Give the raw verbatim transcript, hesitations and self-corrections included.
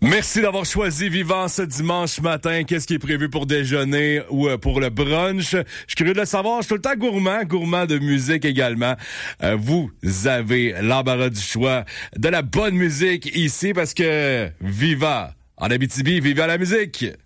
Merci d'avoir choisi Vivant ce dimanche matin. Qu'est-ce qui est prévu pour déjeuner ou euh, pour le brunch? Je suis curieux de le savoir. Je suis tout le temps gourmand, gourmand de musique également. Euh, vous avez l'embarras du choix de la bonne musique ici parce que Viva en Abitibi, vive la musique!